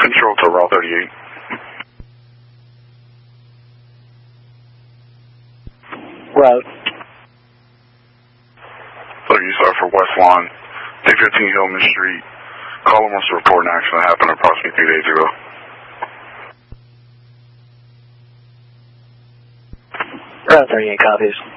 Control to Route 38. Route. 30, sorry for West Lawn, 815 Hillman Street. Caller wants to report an accident happened approximately 3 days ago. Route 38 copies.